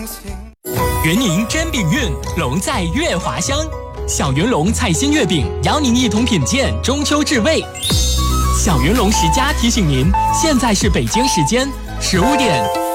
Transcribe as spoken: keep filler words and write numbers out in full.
圆宁真饼运，龙在月华乡。小云龙菜心月饼，邀您一同品鉴中秋至味。小云龙十佳提醒您，现在是北京时间十五点